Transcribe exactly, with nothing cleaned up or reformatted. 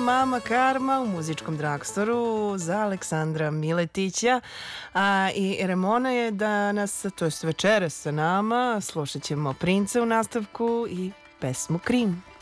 Mama Karma u muzičkom dragstoru za Aleksandra Miletića. A, i Ramona je danas, to je večeras sa nama. Slušat ćemo Princa u nastavku i pesmu Krim.